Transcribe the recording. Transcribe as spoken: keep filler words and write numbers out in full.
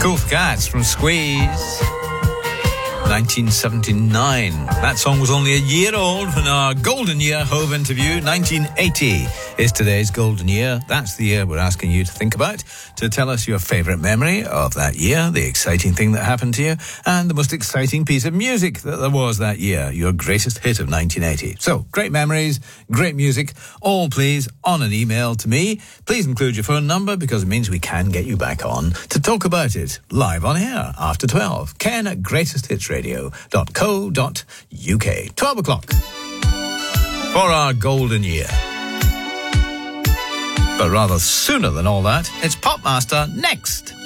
Cool Cats from Squeeze. nineteen seventy-nine. That song was only a year old when our Golden Year Hove interview. nineteen eighty is today's Golden Year. That's the year we're asking you to think about, to tell us your favourite memory of that year, the exciting thing that happened to you, and the most exciting piece of music that there was that year, your greatest hit of nineteen eighty. So, great memories, great music, all please on an email to me. Please include your phone number because it means we can get you back on to talk about it live on air after twelve. Ken at greatest hits radio dot co dot uk. twelve o'clock for our Golden Year. But rather sooner than all that, it's Popmaster next.